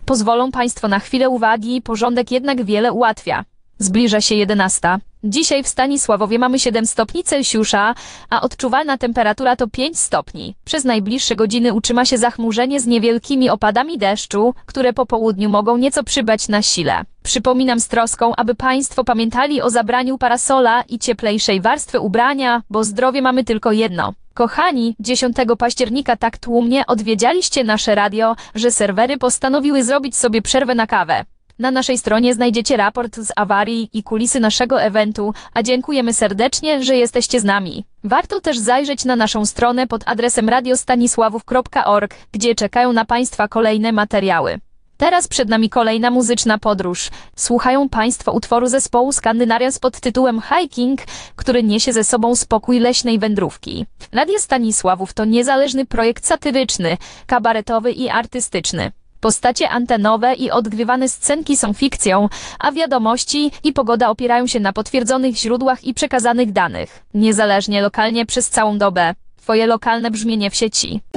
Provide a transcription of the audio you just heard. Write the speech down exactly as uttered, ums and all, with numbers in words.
Pozwolą Państwo na chwilę uwagi, porządek jednak wiele ułatwia. Zbliża się jedenasta. Dzisiaj w Stanisławowie mamy siedem stopni Celsjusza, a odczuwalna temperatura to pięć stopni. Przez najbliższe godziny utrzyma się zachmurzenie z niewielkimi opadami deszczu, które po południu mogą nieco przybrać na sile. Przypominam z troską, aby Państwo pamiętali o zabraniu parasola i cieplejszej warstwy ubrania, bo zdrowie mamy tylko jedno. Kochani, dziesiątego października tak tłumnie odwiedzialiście nasze radio, że serwery postanowiły zrobić sobie przerwę na kawę. Na naszej stronie znajdziecie raport z awarii i kulisy naszego eventu, a dziękujemy serdecznie, że jesteście z nami. Warto też zajrzeć na naszą stronę pod adresem radio stanisławów kropka org, gdzie czekają na Państwa kolejne materiały. Teraz przed nami kolejna muzyczna podróż. Słuchają Państwo utworu zespołu Scandinavians pod tytułem Hiking, który niesie ze sobą spokój leśnej wędrówki. Radio Stanisławów to niezależny projekt satyryczny, kabaretowy i artystyczny. Postacie antenowe i odgrywane scenki są fikcją, a wiadomości i pogoda opierają się na potwierdzonych źródłach i przekazanych danych. Niezależnie lokalnie przez całą dobę. Twoje lokalne brzmienie w sieci.